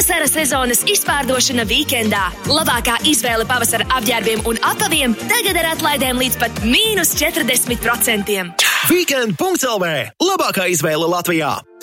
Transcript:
Pavasara sezonas izpārdošana Weekendā. Labākā izvēle pavasara apģērbiem un apaviem tagad ar atlaidēm līdz pat -40%. Weekend.lv. Labākā izvēle Latvijā!